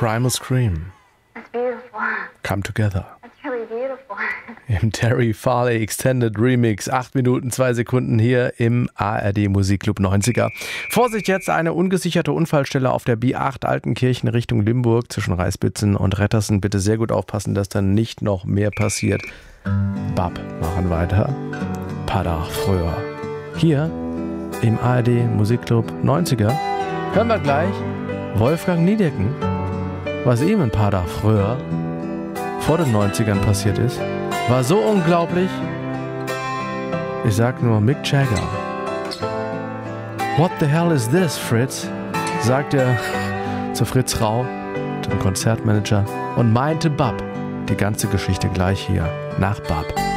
Primal Scream. That's beautiful. Come Together. That's really beautiful. Im Terry Farley Extended Remix. 8 Minuten, 2 Sekunden hier im ARD Musikclub 90er. Vorsicht jetzt, eine ungesicherte Unfallstelle auf der B8 Altenkirchen Richtung Limburg zwischen Reißbützen und Rettersen. Bitte sehr gut aufpassen, dass da nicht noch mehr passiert. Bab machen weiter. Paar Tage früher. Hier im ARD Musikclub 90er hören wir gleich Wolfgang Niedecken, was ihm ein paar Tage früher vor den 90ern passiert ist. War so unglaublich. Ich sag nur Mick Jagger. What the hell is this, Fritz? Sagt er zu Fritz Rau, dem Konzertmanager, und meinte Bab. Die ganze Geschichte gleich hier nach Bab.